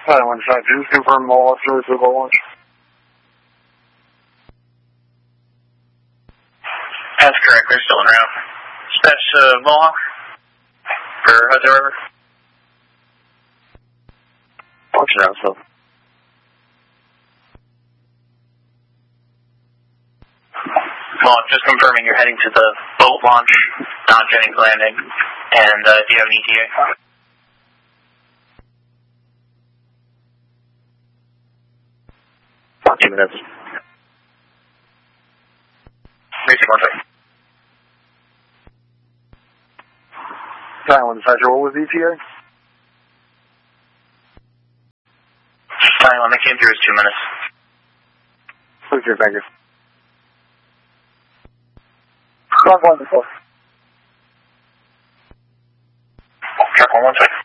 One side, just confirm all officers with all launch. That's correct, we're still en route. Dispatch Mohawk for Hudson River. Function out, so. Mohawk, just confirming you're heading to the boat launch, not Jennings Landing, and do you have an ETA? 2 minutes. Basic 1 second. 91 Dispatcher, what was ETA? 91, that came through as 2 minutes. Okay, thank you. Track 1 before. Track 1 second.